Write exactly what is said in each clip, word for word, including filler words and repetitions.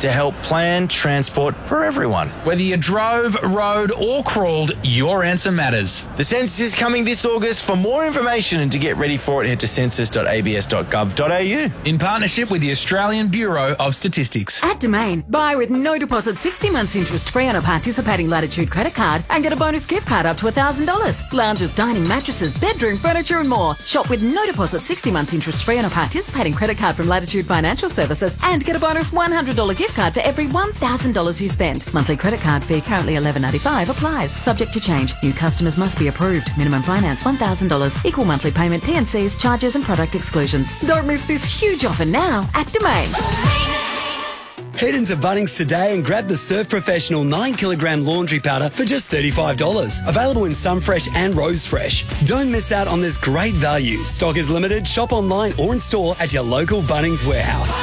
to help plan transport for everyone. Whether you drove, rode or crawled, your answer matters. The census is coming this August. For more information and to get ready for it, head to census dot a b s dot gov dot a u. In partnership with the Australian Bureau of Statistics. At Domain, buy with no deposit sixty months interest free on a participating Latitude credit card and get a bonus gift card up to one thousand dollars. Lounges, dining, mattresses, bedroom, furniture and more. Shop with no deposit sixty months interest free on a participating credit card from Latitude Financial Services and get a bonus one hundred dollars gift card for every one thousand dollars you spend. Monthly credit card fee currently eleven ninety-five applies. Subject to change. New customers must be approved. Minimum finance one thousand dollars. Equal monthly payment, T and Cs, charges and product exclusions. Don't miss this huge offer now at Domain. Head into Bunnings today and grab the Surf Professional nine kilogram laundry powder for just thirty-five dollars. Available in Sunfresh and Rose Fresh. Don't miss out on this great value. Stock is limited. Shop online or in store at your local Bunnings warehouse.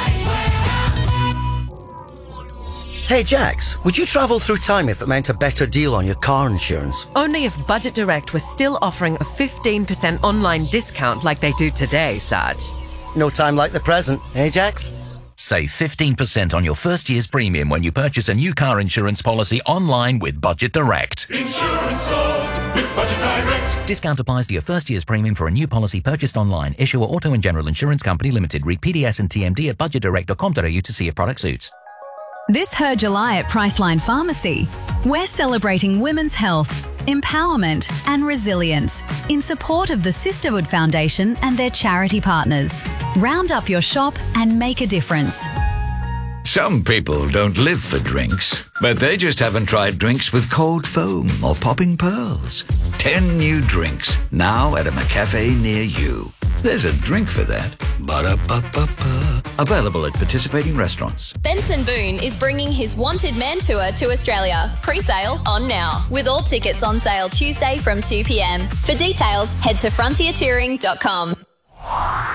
Hey Jax, would you travel through time if it meant a better deal on your car insurance? Only if Budget Direct was still offering a fifteen percent online discount like they do today, Sarge. No time like the present, eh Jax? Save fifteen percent on your first year's premium when you purchase a new car insurance policy online with Budget Direct. Insurance solved with Budget Direct. Discount applies to your first year's premium for a new policy purchased online. Issuer Auto and General Insurance Company Limited. Read P D S and T M D at budget direct dot com dot a u to see if product suits. This Her July at Priceline Pharmacy. We're celebrating women's health, empowerment and resilience in support of the Sisterhood Foundation and their charity partners. Round up your shop and make a difference. Some people don't live for drinks, but they just haven't tried drinks with cold foam or popping pearls. Ten new drinks, now at a McCafe near you. There's a drink for that. Ba-da-ba-ba-ba. Available at participating restaurants. Benson Boone is bringing his Wanted Man Tour to Australia. Pre-sale on now, with all tickets on sale Tuesday from two p m. For details, head to frontier touring dot com.